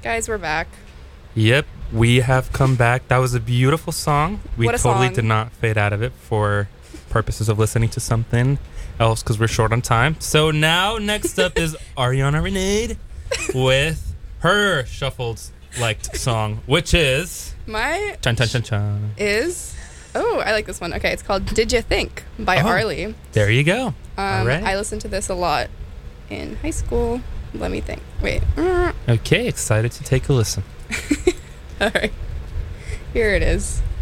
Guys, we're back. Yep, we have come back. That was a beautiful song. We What a totally song. did not fade out of it for purposes of listening to something else because we're short on time. So now, next up is Ariana Renee with her shuffled liked song, which is My Chun Chun Chun Chun. is... Oh, I like this one. Okay, it's called Did You Think by Oh. Arlie. There you go. All right. I listened to this a lot in high school. Let me think. Wait. Okay, excited to take a listen. All right. Here it is.